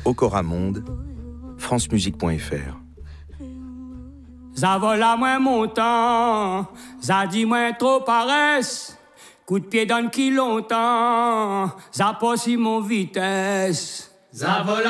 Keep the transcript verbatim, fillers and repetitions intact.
Ocoramonde, francemusique point f r. Ça vola moins montant, ça dit moins trop paresse. Coup de pied donne qui longtemps, ça poursuit mon vitesse. Ça vola